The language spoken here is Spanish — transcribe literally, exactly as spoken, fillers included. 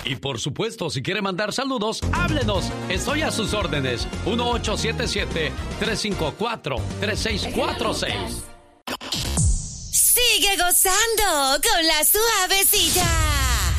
Y por supuesto, si quiere mandar saludos, háblenos. Estoy a sus órdenes. uno ocho siete siete, tres cinco cuatro, tres seis cuatro seis. Sigue gozando con la suavecita.